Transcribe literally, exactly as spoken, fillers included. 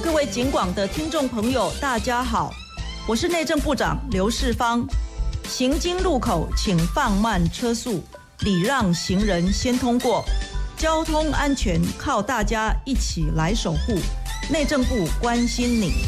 各位警广的听众朋友，大家好，我是内政部长刘世芳。行经路口请放慢车速，礼让行人先通过。交通安全靠大家一起来守护。内政部关心你。